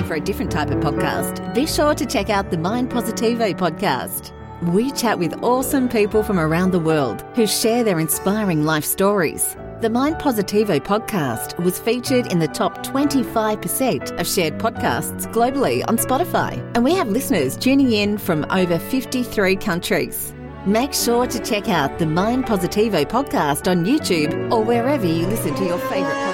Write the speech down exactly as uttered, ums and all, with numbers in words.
for a different type of podcast, be sure to check out the Mind Positivo podcast. We chat with awesome people from around the world who share their inspiring life stories. The Mind Positivo podcast was featured in the top twenty-five percent of shared podcasts globally on Spotify, and we have listeners tuning in from over fifty-three countries. Make sure to check out the Mind Positivo podcast on YouTube or wherever you listen to your favourite podcasts.